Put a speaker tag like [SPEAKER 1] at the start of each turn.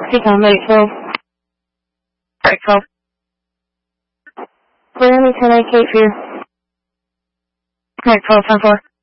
[SPEAKER 1] Seacom, Medic 12. Medic 12. Miami 10 8 Cape Fear. Medic 12, 10 4.